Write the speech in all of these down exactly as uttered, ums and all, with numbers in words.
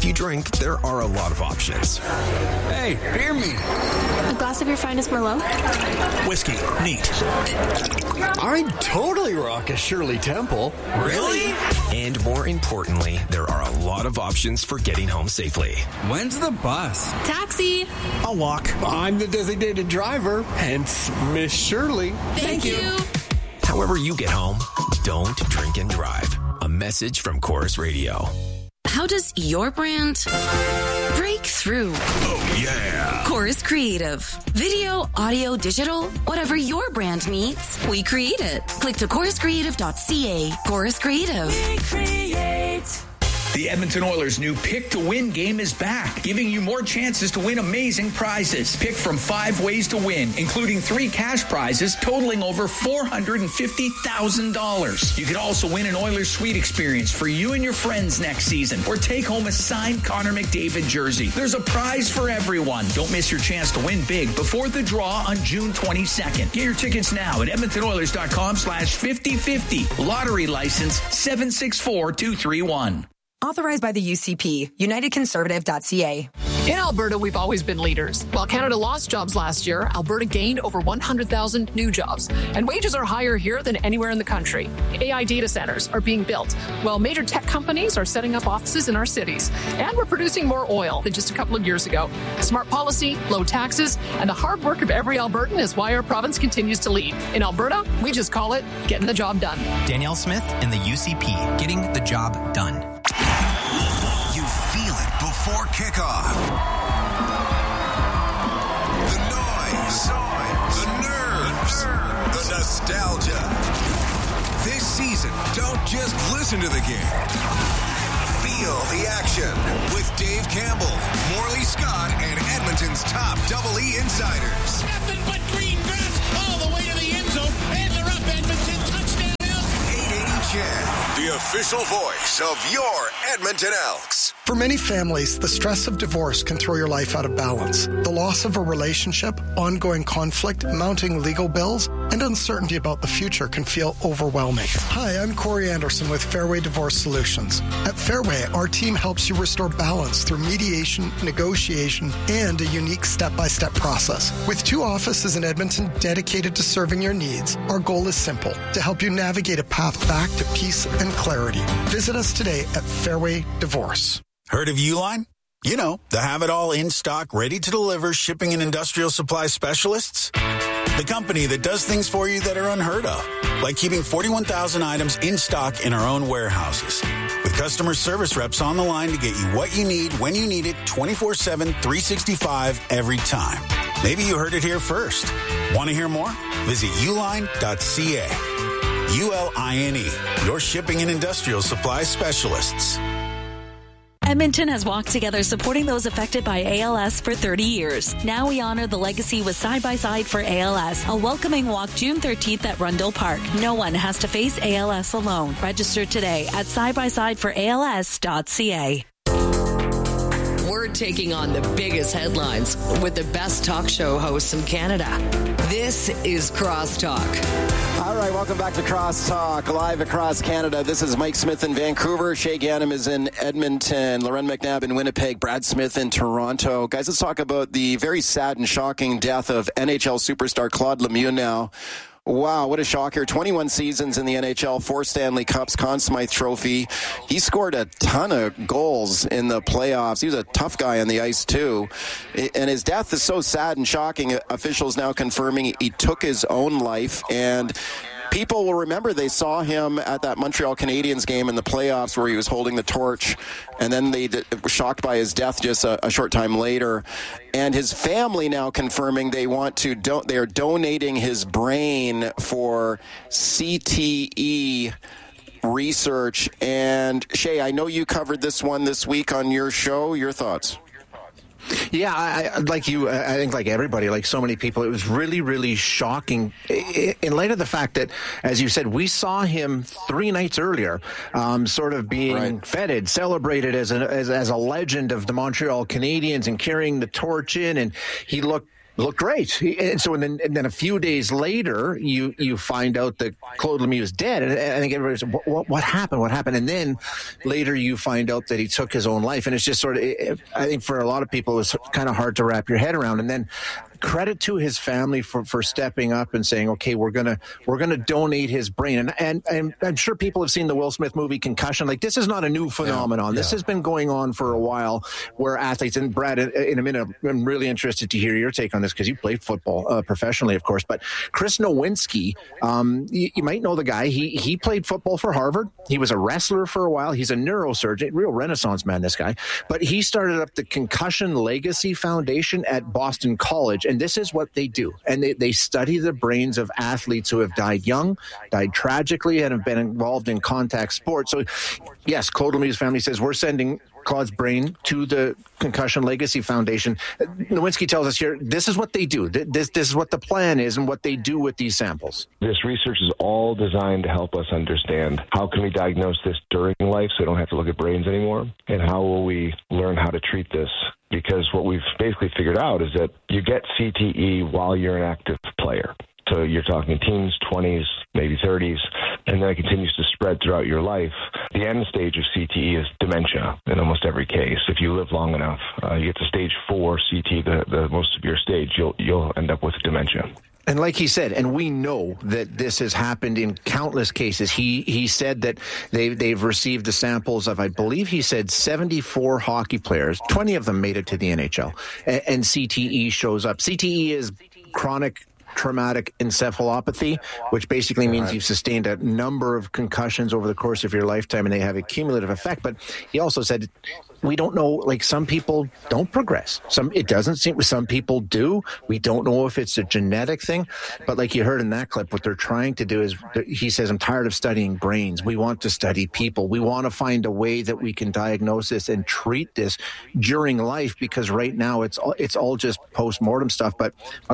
you drink, there are a lot of options. Hey, beer me. A glass of your finest Merlot? Whiskey. Neat. I'd totally rock a Shirley Temple. Really? And more importantly, there are a lot of options for getting home safely. When's the bus? Taxi. I'll walk. I'm the designated driver, hence Miss Shirley. Thank, Thank you. you. However you get home, don't drink and drive. A message from Chorus Radio. How does your brand break through? Oh, yeah. Chorus Creative. Video, audio, digital, whatever your brand needs, we create it. Click to chorus creative dot c a. Chorus Creative. We create. The Edmonton Oilers' new Pick to Win game is back, giving you more chances to win amazing prizes. Pick from five ways to win, including three cash prizes totaling over four hundred fifty thousand dollars. You could also win an Oilers suite experience for you and your friends next season, or take home a signed Connor McDavid jersey. There's a prize for everyone. Don't miss your chance to win big before the draw on June twenty-second. Get your tickets now at edmonton oilers dot com slash fifty fifty. Lottery license seven six four two three one. Authorized by the U C P, united conservative dot c a. In Alberta, we've always been leaders. While Canada lost jobs last year, Alberta gained over one hundred thousand new jobs. And wages are higher here than anywhere in the country. A I data centers are being built, while major tech companies are setting up offices in our cities. And we're producing more oil than just a couple of years ago. Smart policy, low taxes, and the hard work of every Albertan is why our province continues to lead. In Alberta, we just call it getting the job done. Danielle Smith and the U C P, getting the job done. You feel it before kickoff. The noise, the nerves, the nostalgia. This season, don't just listen to the game. Feel the action with Dave Campbell, Morley Scott, and Edmonton's top Double E insiders. Nothing but green grass all the way to the end zone, and they're up. Edmonton touchdown. eight eighty C H E D, the official voice of your Edmonton Elks. For many families, the stress of divorce can throw your life out of balance. The loss of a relationship, ongoing conflict, mounting legal bills, and uncertainty about the future can feel overwhelming. Hi, I'm Corey Anderson with Fairway Divorce Solutions. At Fairway, our team helps you restore balance through mediation, negotiation, and a unique step-by-step process. With two offices in Edmonton dedicated to serving your needs, our goal is simple, to help you navigate a path back to peace and clarity. Visit us today at Fairway Divorce. Heard of Uline? You know, the have-it-all in-stock, ready-to-deliver shipping and industrial supply specialists. The company that does things for you that are unheard of, like keeping forty-one thousand items in stock in our own warehouses. With customer service reps on the line to get you what you need, when you need it, twenty-four seven, three sixty-five, every time. Maybe you heard it here first. Want to hear more? Visit uline dot c a. U L I N E, your shipping and industrial supply specialists. Edmonton has walked together supporting those affected by A L S for thirty years. Now we honor the legacy with Side by Side for A L S, a welcoming walk June thirteenth at Rundle Park. No one has to face A L S alone. Register today at side by side for A L S dot c a. We're taking on the biggest headlines with the best talk show hosts in Canada. This is Crosstalk. All right, welcome back to Crosstalk, live across Canada. This is Mike Smith in Vancouver. Shay Ganem is in Edmonton. Loren McNabb in Winnipeg. Brad Smith in Toronto. Guys, let's talk about the very sad and shocking death of N H L superstar Claude Lemieux now. Wow, what a shocker. twenty-one seasons in the N H L, four Stanley Cups, Conn Smythe Trophy. He scored a ton of goals in the playoffs. He was a tough guy on the ice, too. And his death is so sad and shocking. Officials now confirming he took his own life. And people will remember they saw him at that Montreal Canadiens game in the playoffs where he was holding the torch, and then they were shocked by his death just a, a short time later. And his family now confirming they want to do- they are donating his brain for C T E research. And Shay, I know you covered this one this week on your show. Your thoughts? Yeah, I, I, like you, I think like everybody, like so many people, it was really, really shocking in light of the fact that, as you said, we saw him three nights earlier, um, sort of being right. feted, celebrated as, an, as as a legend of the Montreal Canadiens and carrying the torch in, and he looked looked great. He, and so and then, and then a few days later, you you find out that Claude Lemieux is dead. And I think everybody's what, what, what happened? What happened? And then later you find out that he took his own life. And it's just sort of, it, I think for a lot of people, it was kind of hard to wrap your head around. And then credit to his family for, for stepping up and saying, okay, we're gonna we're gonna donate his brain. And, and and I'm sure people have seen the Will Smith movie Concussion. Like, this is not a new phenomenon. Yeah, this yeah. has been going on for a while, where athletes, and Brad, in a minute, I'm really interested to hear your take on this because you played football uh, professionally, of course. But Chris Nowinski, um, you, you might know the guy. He he played football for Harvard. He was a wrestler for a while. He's a neurosurgeon, real Renaissance man, this guy. But he started up the Concussion Legacy Foundation at Boston College. And this is what they do. And they, they study the brains of athletes who have died young, died tragically, and have been involved in contact sports. So, yes, Claude Lemieux's family says, we're sending Claude's brain to the Concussion Legacy Foundation. Nowinski tells us here, this is what they do. This, this is what the plan is and what they do with these samples. This research is all designed to help us understand how can we diagnose this during life so we don't have to look at brains anymore, and how will we learn how to treat this. Because what we've basically figured out is that you get C T E while you're an active player. So you're talking teens, twenties, maybe thirties, and then it continues to spread throughout your life. The end stage of C T E is dementia in almost every case. If you live long enough, uh, you get to stage four C T E, the, the most severe stage, you'll you'll end up with dementia. And like he said, and we know that this has happened in countless cases. He he said that they, they've received the samples of, I believe he said, seventy-four hockey players. twenty of them made it to the N H L. And, and C T E shows up. C T E is chronic traumatic encephalopathy, which basically means you've sustained a number of concussions over the course of your lifetime, and they have a cumulative effect. But he also said, we don't know, like, some people don't progress. Some, it doesn't seem, some people do. We don't know if it's a genetic thing. But like you heard in that clip, what they're trying to do is, he says, I'm tired of studying brains. We want to study people. We want to find a way that we can diagnose this and treat this during life, because right now it's all, it's all just post-mortem stuff. But,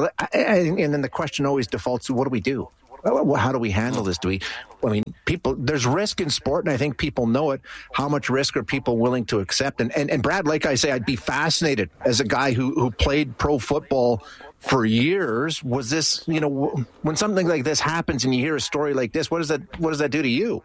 and then the question always defaults to, what do we do? How do we handle this? Do we, I mean, people, there's risk in sport, and I think people know it. How much risk are people willing to accept? And, and, and Brad, like I say, I'd be fascinated as a guy who, who played pro football for years. Was this, you know, when something like this happens and you hear a story like this, what does that, what does that do to you?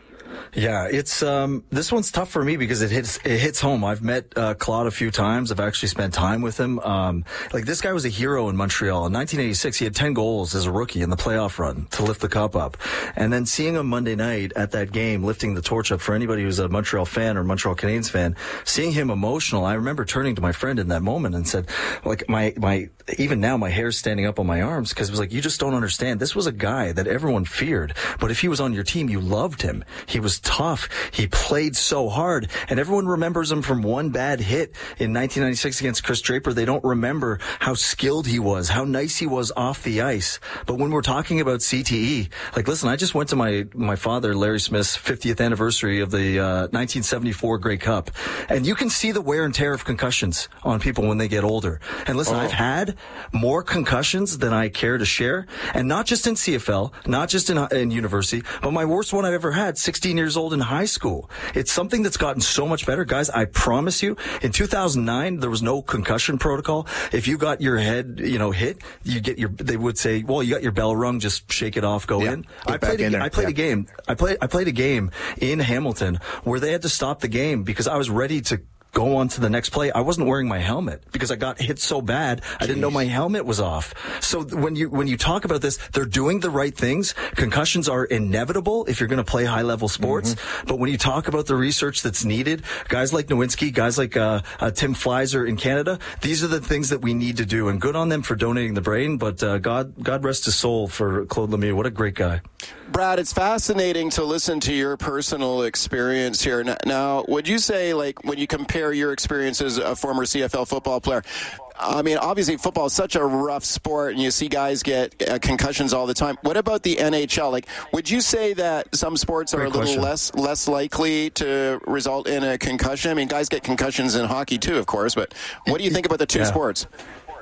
Yeah, it's um, this one's tough for me because it hits it hits home. I've met uh, Claude a few times. I've actually spent time with him. Um, like, this guy was a hero in Montreal in nineteen eighty-six. He had ten goals as a rookie in the playoff run to lift the cup up, and then seeing him Monday night at that game, lifting the torch up for anybody who's a Montreal fan or Montreal Canadiens fan, seeing him emotional. I remember turning to my friend in that moment and said, like, my my even now my hair's standing up on my arms, because it was like, you just don't understand. This was a guy that everyone feared, but if he was on your team, you loved him. He was tough. He played so hard, and everyone remembers him from one bad hit in nineteen ninety-six against Chris Draper. They don't remember how skilled he was, how nice he was off the ice. But when we're talking about C T E, like, listen, I just went to my my father, Larry Smith's fiftieth anniversary of the uh, nineteen seventy-four Grey Cup, and you can see the wear and tear of concussions on people when they get older. And listen, oh. I've had more concussions than I care to share, and not just in C F L, not just in, in university, but my worst one I've ever had, sixteen years old in high school. It's something that's gotten so much better. Guys, I promise you, in two thousand nine, there was no concussion protocol. If you got your head, you know, hit, you get your, they would say, well, you got your bell rung, just shake it off, go yeah, in. I played, a, in I played yeah. a game. I played, I played a game in Hamilton where they had to stop the game because I was ready to go on to the next play. I wasn't wearing my helmet because I got hit so bad. I didn't know my helmet was off. So when you when you talk about this, they're doing the right things. Concussions are inevitable if you're going to play high level sports. Mm-hmm. But when you talk about the research that's needed, guys like Nowinski, guys like uh, uh, Tim Fleiser in Canada, these are the things that we need to do. And good on them for donating the brain. But uh, God God rest his soul for Claude Lemieux. What a great guy. Brad, it's fascinating to listen to your personal experience here. Now, would you say, like, when you compare your experience as a former C F L football player, I mean, obviously football is such a rough sport, and you see guys get uh, concussions all the time. What about the N H L? Like, would you say that some sports are Great a little question. less less likely to result in a concussion? I mean, guys get concussions in hockey too, of course, but what do you think about the two yeah. sports?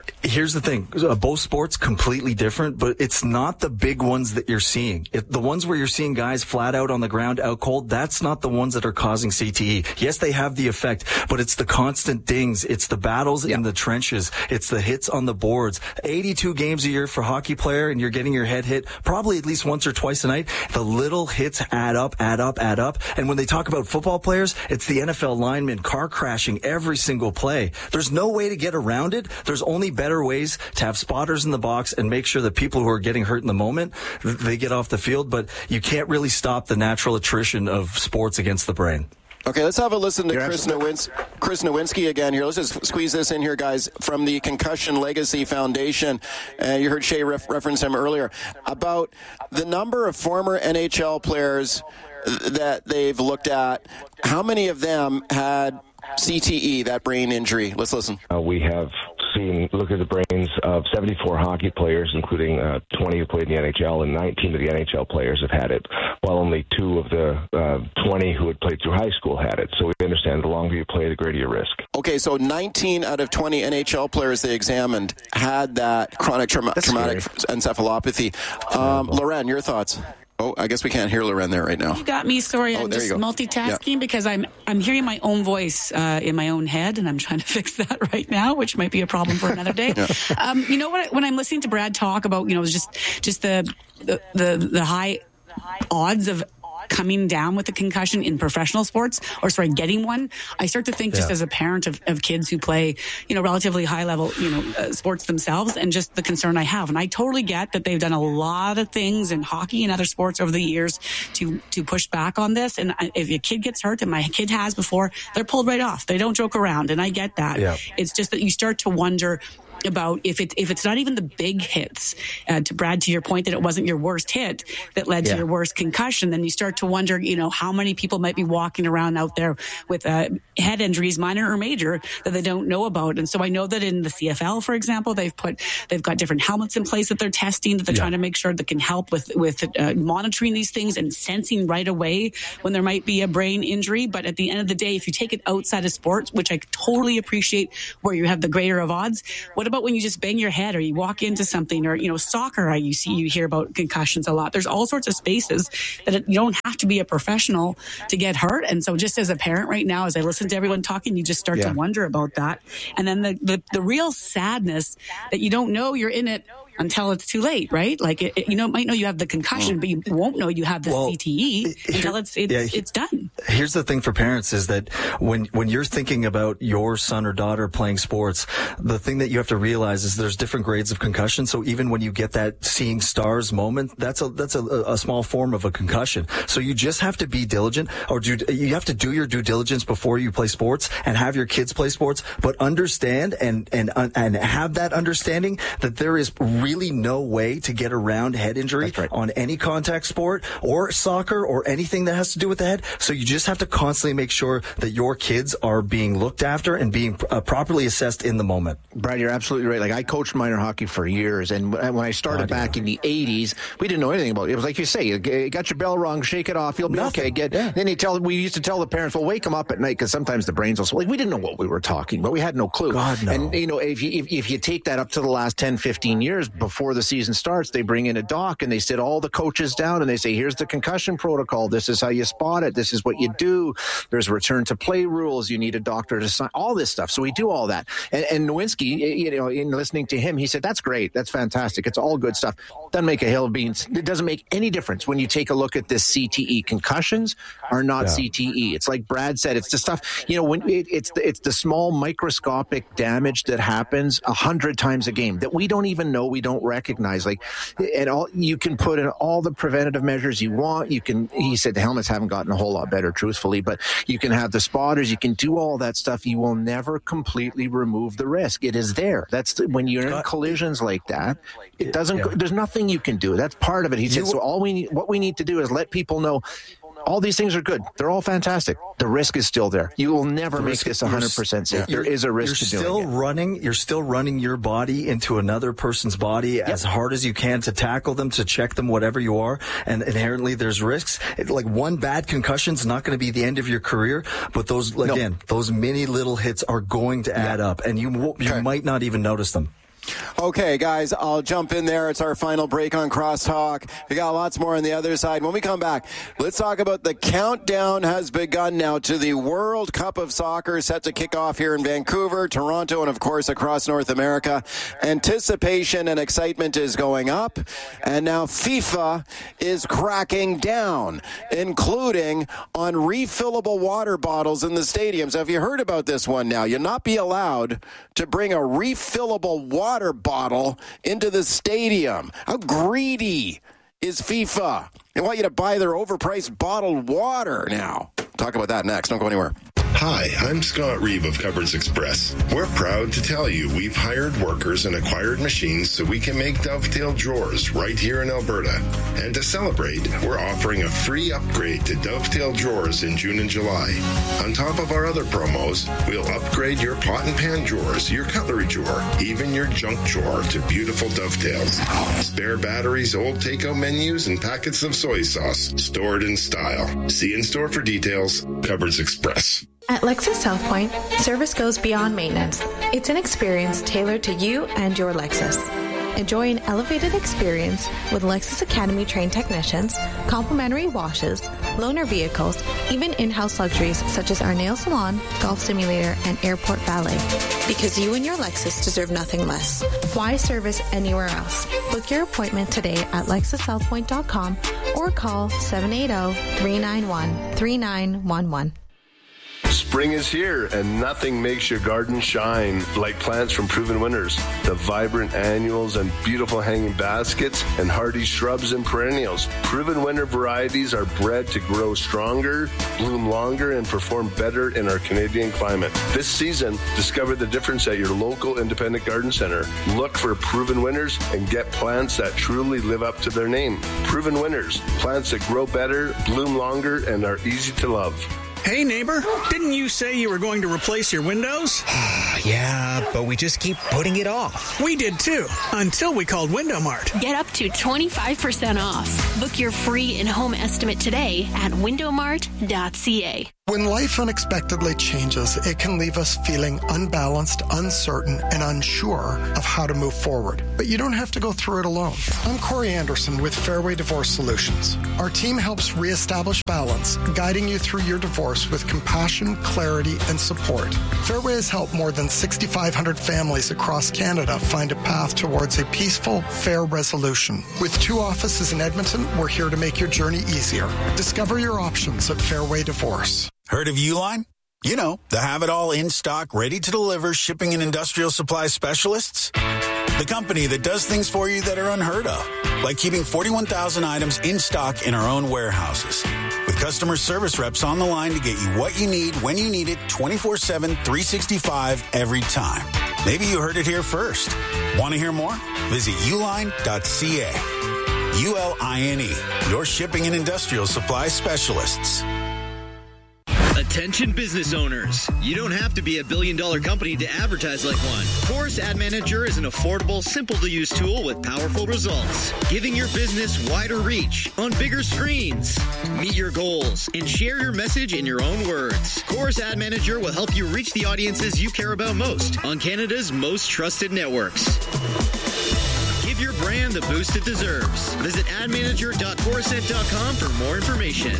Here's the thing. Uh, both sports completely different, but it's not the big ones that you're seeing. It, the ones where you're seeing guys flat out on the ground, out cold, that's not the ones that are causing C T E. Yes, they have the effect, but it's the constant dings. It's the battles yeah. in the trenches. It's the hits on the boards. eighty-two games a year for a hockey player, and you're getting your head hit probably at least once or twice a night. The little hits add up, add up, add up. And when they talk about football players, it's the N F L linemen car crashing every single play. There's no way to get around it. There's only better ways to have spotters in the box and make sure that people who are getting hurt in the moment, they get off the field, but you can't really stop the natural attrition of sports against the brain. Okay, let's have a listen to Chris, Nowins- Chris Nowinski again here. Let's just squeeze this in here, guys, from the Concussion Legacy Foundation. Uh, you heard Shay ref- reference him earlier about the number of former N H L players that they've looked at. How many of them had C T E, that brain injury? Let's listen. Uh, we have seen, look at the brains of seventy-four hockey players, including uh, twenty who played in the N H L, and nineteen of the N H L players have had it, while only two of the uh, twenty who had played through high school had it. So we understand the longer you play, the greater your risk. Okay, so nineteen out of twenty N H L players they examined had that chronic trauma- traumatic scary. encephalopathy. Um, Loren, your thoughts? Oh, I guess we can't hear Loren there right now. You got me. Sorry, oh, I'm just multitasking yeah. because I'm I'm hearing my own voice uh, in my own head, and I'm trying to fix that right now, which might be a problem for another day. yeah. um, you know what? When I'm listening to Brad talk about, you know, just just the the the, the high odds of coming down with a concussion in professional sports, or sorry, getting one, I start to think just yeah. as a parent of, of kids who play, you know, relatively high level, you know, uh, sports themselves, and just the concern I have. And I totally get that they've done a lot of things in hockey and other sports over the years to, to push back on this. And if your kid gets hurt, and my kid has before, they're pulled right off. They don't joke around. And I get that. Yeah. It's just that you start to wonder about if it if it's not even the big hits, uh, to Brad, to your point that it wasn't your worst hit that led yeah. to your worst concussion, then you start to wonder, you know, how many people might be walking around out there with uh, head injuries, minor or major, that they don't know about. And so I know that in the C F L, for example, they've put they've got different helmets in place that they're testing, that they're yeah. trying to make sure that can help with with uh, monitoring these things and sensing right away when there might be a brain injury. But at the end of the day, if you take it outside of sports, which I totally appreciate, where you have the greater of odds, what about when you just bang your head or you walk into something, or, you know, soccer, I you see you hear about concussions a lot. There's all sorts of spaces that it, you don't have to be a professional to get hurt. And so just as a parent right now, as I listen to everyone talking, you just start yeah. to wonder about that. And then the, the, the real sadness that you don't know you're in it until it's too late, right? Like, it, it, you know, might know you have the concussion, but you won't know you have the well, C T E until it's it's, yeah, it's done. Here's the thing for parents is that when when you're thinking about your son or daughter playing sports, the thing that you have to realize is there's different grades of concussion. So even when you get that seeing stars moment, that's a that's a, a small form of a concussion. So you just have to be diligent, or do, you have to do your due diligence before you play sports and have your kids play sports, but understand and and and have that understanding that there is really no way to get around head injury right. on any contact sport or soccer or anything that has to do with the head. So you just have to constantly make sure that your kids are being looked after and being uh, properly assessed in the moment. Brad, you're absolutely right. Like, I coached minor hockey for years, and when I started God, back yeah. in the eighties, we didn't know anything about it. It was like you say, you got your bell rung, shake it off, you'll be Nothing. okay. Get, yeah. Then you tell, we used to tell the parents, well, wake them up at night, because sometimes the brains will swell. Like, we didn't know what we were talking about. We had no clue. God, no. And, you know, if you, if, if you take that up to the last ten, fifteen years before the season starts, they bring in a doc and they sit all the coaches down and they say, here's the concussion protocol. This is how you spot it. This is what you do. There's return to play rules. You need a doctor to sign all this stuff. So we do all that. And, and Nowinski, you know, in listening to him, he said, that's great. That's fantastic. It's all good stuff. Doesn't make a hill of beans. It doesn't make any difference when you take a look at this C T E. Concussions are not yeah. C T E. It's like Brad said, it's the stuff, you know, when it, it's the, it's the small microscopic damage that happens a hundred times a game that we don't even know, we don't recognize. Like, and all you can put in all the preventative measures you want. You can, he said the helmets haven't gotten a whole lot better, truthfully, but you can have the spotters. You can do all that stuff. You will never completely remove the risk. It is there. That's the, when you're in collisions like that, it doesn't, yeah. there's nothing you can do. That's part of it. He said, so all we need, what we need to do is let people know all these things are good. They're all fantastic. The risk is still there. You will never the make risk, this one hundred percent safe. There is a risk to doing still it. Running, you're still running your body into another person's body yep. as hard as you can to tackle them, to check them, whatever you are. And inherently there's risks. It, like one bad concussion is not going to be the end of your career, but those, again, no. those many little hits are going to add yeah. up, and you you okay. might not even notice them. Okay, guys, I'll jump in there. It's our final break on Crosstalk. We got lots more on the other side. When we come back, let's talk about the countdown has begun now to the World Cup of Soccer set to kick off here in Vancouver, Toronto, and of course across North America. Anticipation and excitement is going up, and now FIFA is cracking down, including on refillable water bottles in the stadiums. Have you heard about this one now? You'll not be allowed to bring a refillable water bottle into the stadium. How greedy is FIFA? They want you to buy their overpriced bottled water now. Talk about that next. Don't go anywhere. Hi, I'm Scott Reeve of Cupboards Express. We're proud to tell you we've hired workers and acquired machines so we can make Dovetail drawers right here in Alberta. And to celebrate, we're offering a free upgrade to Dovetail drawers in June and July. On top of our other promos, we'll upgrade your pot and pan drawers, your cutlery drawer, even your junk drawer to beautiful Dovetails. Spare batteries, old takeout menus, and packets of soy sauce stored in style. See in store for details. Cupboards Express. At Lexus South Point, service goes beyond maintenance. It's an experience tailored to you and your Lexus. Enjoy an elevated experience with Lexus Academy trained technicians, complimentary washes, loaner vehicles, even in-house luxuries such as our nail salon, golf simulator, and airport valet. Because you and your Lexus deserve nothing less. Why service anywhere else? Book your appointment today at lexus south point dot com or call seven eight zero, three nine one, three nine one one. Spring is here, and nothing makes your garden shine like plants from Proven Winners. The vibrant annuals and beautiful hanging baskets and hardy shrubs and perennials. Proven Winner varieties are bred to grow stronger, bloom longer, and perform better in our Canadian climate. This season, discover the difference at your local independent garden center. Look for Proven Winners and get plants that truly live up to their name. Proven Winners, plants that grow better, bloom longer, and are easy to love. Hey, neighbor, didn't you say you were going to replace your windows? Yeah, but we just keep putting it off. We did too, until we called Window Mart. Get up to twenty-five percent off. Book your free in-home estimate today at window mart dot c a. When life unexpectedly changes, it can leave us feeling unbalanced, uncertain, and unsure of how to move forward. But you don't have to go through it alone. I'm Corey Anderson with Fairway Divorce Solutions. Our team helps reestablish balance, guiding you through your divorce with compassion, clarity, and support. Fairway has helped more than six thousand five hundred families across Canada find a path towards a peaceful, fair resolution. With two offices in Edmonton, we're here to make your journey easier. Discover your options at Fairway Divorce. Heard of Uline? You know, the have-it-all in-stock, ready-to-deliver shipping and industrial supply specialists. The company that does things for you that are unheard of, like keeping forty-one thousand items in stock in our own warehouses. With customer service reps on the line to get you what you need, when you need it, twenty-four seven, three sixty-five, every time. Maybe you heard it here first. Want to hear more? Visit uline dot c a. U L I N E, your shipping and industrial supply specialists. Attention business owners. You don't have to be a billion dollar company to advertise like one. Chorus Ad Manager is an affordable, simple to use tool with powerful results, giving your business wider reach on bigger screens. Meet your goals and share your message in your own words. Chorus Ad Manager will help you reach the audiences you care about most on Canada's most trusted networks. Give your brand the boost it deserves. Visit ad manager dot chorusnet dot com for more information.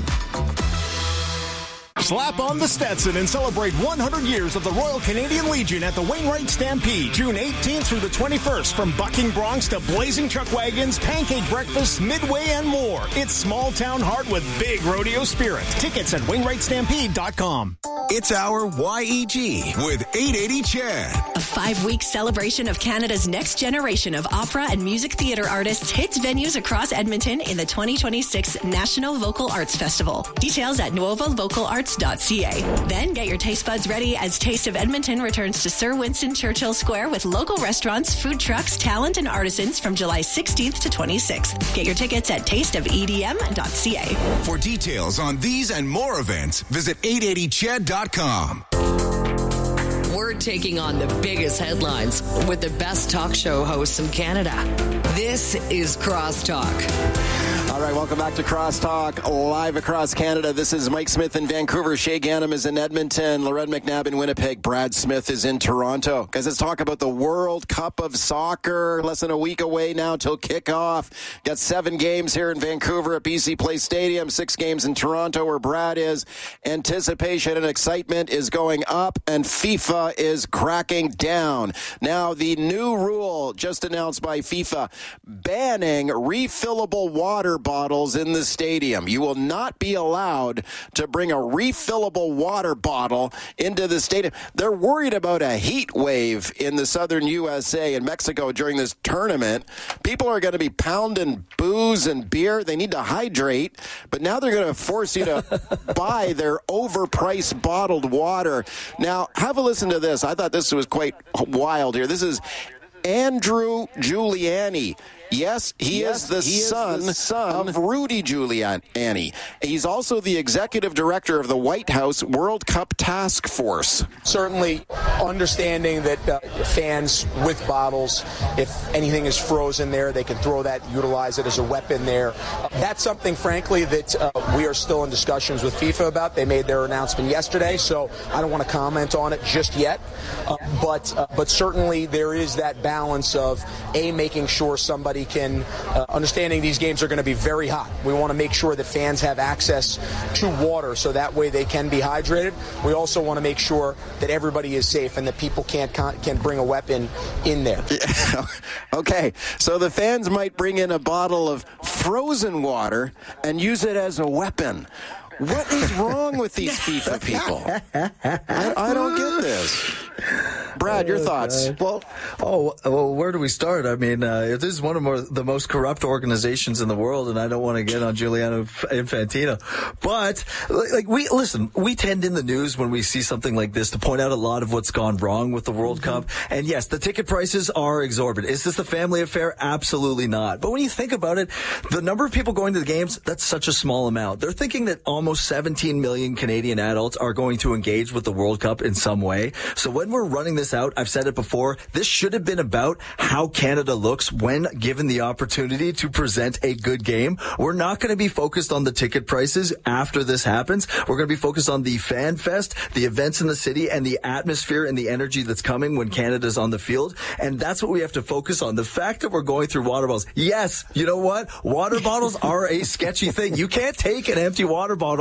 Slap on the Stetson and celebrate one hundred years of the Royal Canadian Legion at the Wainwright Stampede, June eighteenth through the twenty-first. From bucking broncs to blazing chuck wagons, pancake breakfasts, midway, and more. It's small town heart with big rodeo spirit. Tickets at wainwright stampede dot com. It's our Y E G with eight eighty Chad. A five-week celebration of Canada's next generation of opera and music theater artists hits venues across Edmonton in the twenty twenty-six National Vocal Arts Festival. Details at nuovo vocal arts dot c a. Then get your taste buds ready as Taste of Edmonton returns to Sir Winston Churchill Square with local restaurants, food trucks, talent, and artisans from July sixteenth to twenty-sixth. Get your tickets at taste of e d m dot c a. For details on these and more events, visit eight eighty chad dot com. We're taking on the biggest headlines with the best talk show hosts in Canada. This is Crosstalk. All right, welcome back to Crosstalk, live across Canada. This is Mike Smith in Vancouver. Shea Ganem is in Edmonton. Loren McNabb in Winnipeg. Brad Smith is in Toronto. Guys, let's talk about the World Cup of Soccer. Less than a week away now till kickoff. Got seven games here in Vancouver at B C Place Stadium. Six games in Toronto where Brad is. Anticipation and excitement is going up, and FIFA is cracking down. Now, the new rule just announced by FIFA, banning refillable water bottles in the stadium. You will not be allowed to bring a refillable water bottle into the stadium. They're worried about a heat wave in the southern U S A and Mexico during this tournament. People are going to be pounding booze and beer. They need to hydrate, but now they're going to force you to buy their overpriced bottled water. Now, have a listen to this. I thought this was quite wild here. This is Andrew Giuliani. Yes, he, yes, is, the, he son is the son of Rudy Giuliani. He's also the executive director of the White House World Cup Task Force. Certainly understanding that uh, fans with bottles, if anything is frozen there, they can throw that, utilize it as a weapon there. Uh, that's something, frankly, that uh, we are still in discussions with FIFA about. They made their announcement yesterday, so I don't want to comment on it just yet. Uh, but, uh, but certainly there is that balance of, A, making sure somebody can, uh, understanding these games are going to be very hot. We want to make sure that fans have access to water so that way they can be hydrated. We also want to make sure that everybody is safe and that people can't can bring a weapon in there. Yeah. Okay, so the fans might bring in a bottle of frozen water and use it as a weapon. What is wrong with these FIFA people? I, I don't get this. Brad, your thoughts? Uh, well, oh, well, where do we start? I mean, uh, this is one of more, the most corrupt organizations in the world, and I don't want to get on Giuliano Infantino. But, like, we listen, we tend in the news when we see something like this to point out a lot of what's gone wrong with the World mm-hmm. Cup. And yes, the ticket prices are exorbitant. Is this a family affair? Absolutely not. But when you think about it, the number of people going to the games, that's such a small amount. They're thinking that almost seventeen million Canadian adults are going to engage with the World Cup in some way. So when we're running this out, I've said it before, this should have been about how Canada looks when given the opportunity to present a good game. We're not going to be focused on the ticket prices after this happens. We're going to be focused on the fan fest, the events in the city, and the atmosphere and the energy that's coming when Canada's on the field. And that's what we have to focus on. The fact that we're going through water bottles. Yes, you know what? Water bottles are a sketchy thing. You can't take an empty water bottle